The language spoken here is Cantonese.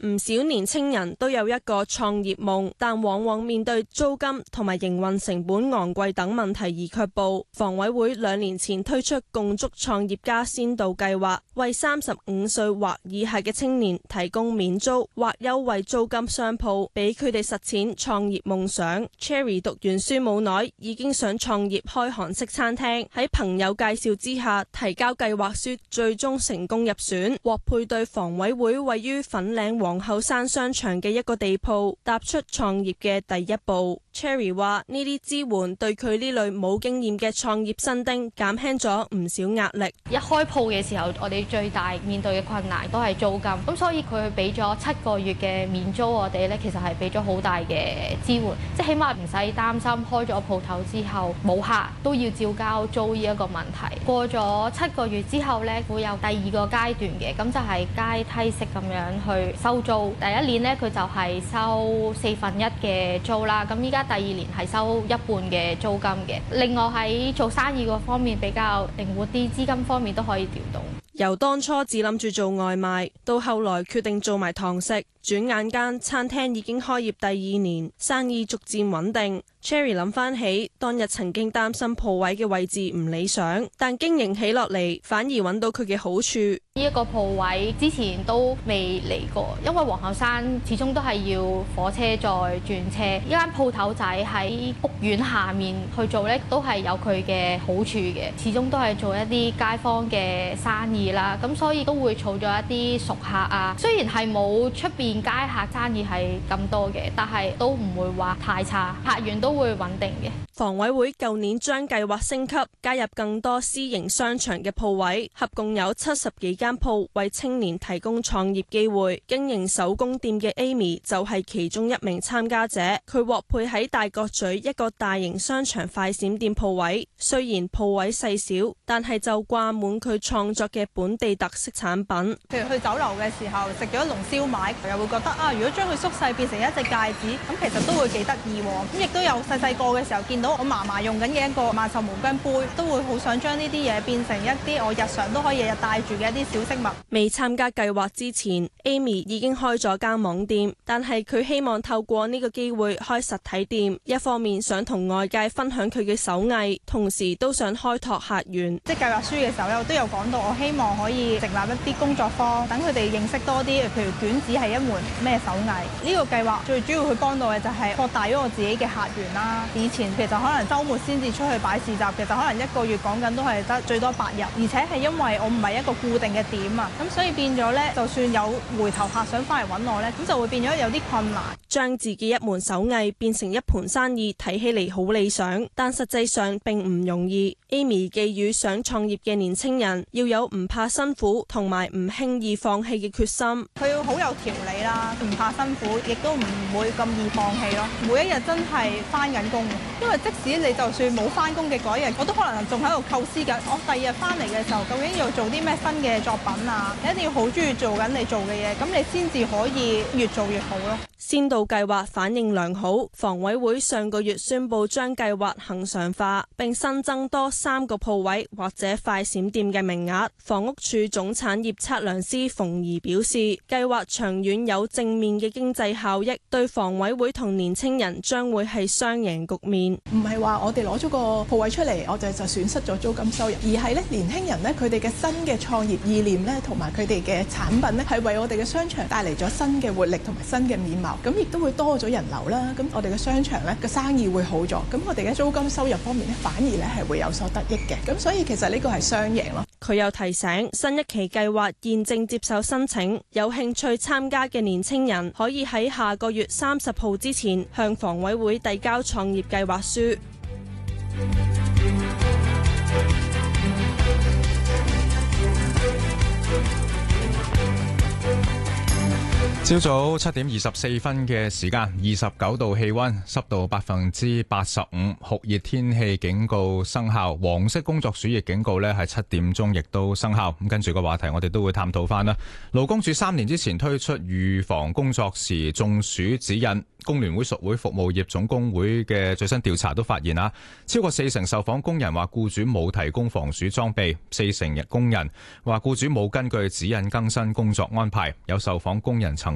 唔少年青人都有一個創業夢，但往往面對租金同埋營運成本昂貴等問題而卻步。房委會2年前推出共築創業家先導計劃，為35歲或以下嘅青年提供免租或優惠租金商鋪，俾佢哋實踐創業夢想。Cherry 讀完書冇耐，已經想創業開韓式餐廳，喺朋友介紹之下提交計劃書，最終成功入選，獲配對房委會位於粉嶺皇后山商場嘅一個地鋪，踏出創業嘅第一步。Cherry 話呢啲支援對佢呢類冇經驗嘅創業新丁減輕咗唔少壓力。 一開鋪嘅時候，我哋最大面對嘅困難都係租金，咁所以佢俾咗7個月嘅免租我哋呢，其實係俾咗好大嘅支援，即係起碼唔使擔心開咗鋪頭之後冇客都要照交租呢一個問題。過咗7個月之後呢，會有第2個階段嘅，咁就係階梯式咁樣去收租。第一年呢，佢就係收1/4嘅租啦，咁依家第2年係收1半嘅租金嘅。另外喺做生意嗰方面比較靈活啲，資金方面都可以調動。 由當初只諗住做外賣，到後來決定做埋堂食，轉眼間餐廳已經開業第2年，生意逐漸穩定。Cherry 諗翻起當日曾經擔心鋪位嘅位置唔理想，但經營起落嚟反而揾到佢嘅好處。 呢一個鋪位之前都未嚟過，因為皇后山始終都係要火車再轉車。呢間鋪頭仔喺屋苑下面去做呢，都係有佢嘅好處嘅。始終都係做一啲街坊嘅生意啦，咁所以都會儲咗一啲熟客啊。雖然係冇出邊街客生意係咁多嘅，但係都唔會話太差，客源都會穩定嘅。 房委會舊年將計劃升級，加入更多私營商場嘅鋪位，合共有70幾間鋪為青年提供創業機會。經營手工店嘅 Amy 就係其中一名參加者，佢獲配喺大角咀一個大型商場快閃店鋪位。雖然鋪位細小，但係就掛滿佢創作嘅本地特色產品。 譬如去酒樓嘅時候食咗一籠燒賣，又會覺得啊，如果將佢縮細變成一隻戒指，咁其實都會幾得意喎。咁亦都有細細個嘅時候見到我嫲嫲用緊嘅一個萬壽無疆杯，都會好想將呢啲嘢變成一啲我日常都可以日日帶住嘅一啲小飾物。 未參加計劃之前 ，Amy 已經開咗間網店，但係佢希望透過呢個機會開實體店，一方面想同外界分享佢嘅手藝，同時都想開拓客源。 即係計劃書嘅時候咧，我都有講到，我希望可以成立一啲工作坊，等佢哋認識多啲，譬如卷紙係一門咩手藝。呢個計劃最主要去幫到嘅就係擴大咗我自己嘅客源啦。以前其實可能週末先至出去擺市集，其實可能1個月講緊都係得最多8日，而且係因為我唔係一個固定嘅點啊，咁所以變咗呢，就算有回頭客想翻嚟揾我呢，咁就會變咗有啲困難。 將自己一門手藝變成一盤生意，睇起嚟好理想，但實際上並唔容易。Amy 寄語想創業嘅年青人要有唔怕辛苦同埋唔輕易放棄嘅決心。 佢要好有條理啦，唔怕辛苦，亦都唔會咁易放棄咯。每一日真係翻緊工，因為即使你就算冇翻工嘅嗰一日，我都可能仲喺度構思緊，我第二日翻嚟嘅時候究竟要做啲咩新嘅作品啊？你一定要好中意做緊你做嘅嘢，咁你先至可以越做越好咯。 先導計劃反應良好，房委會上個月宣布將計劃恆常化，並新增多3個鋪位或者快閃店嘅名額。房屋署總產業測量師馮儀表示，計劃長遠有正面嘅經濟效益，對房委會同年青人將會係雙贏局面。 唔係話我哋攞咗個鋪位出嚟，我哋就損失咗租金收入，而係咧年輕人咧佢哋嘅新嘅創業意念咧，同埋佢哋嘅產品咧，係為我哋嘅商場帶嚟咗新嘅活力同埋新嘅面貌。咁亦都會多咗人流啦，咁我哋嘅商場咧嘅生意會好咗，咁我哋嘅租金收入方面咧反而咧係會有所得益嘅，咁所以其實呢個係雙贏咯。 佢又提醒，新一期計劃現正接受申請，有興趣參加嘅年青人可以喺下個月30號之前向房委會遞交創業計劃書。 朝早7點24分嘅時間，29度氣溫，濕度85%，酷熱天氣警告生效，黃色工作暑熱警告呢係7點鐘亦都生效。咁跟住個話題，我哋都會探討翻啦。勞工處3年之前推出預防工作時中暑指引，工聯會屬會服務業總工會嘅最新調查都發現超過40%受訪工人話僱主冇提供防暑裝備，40%工人話僱主冇根據指引更新工作安排，有受訪工人曾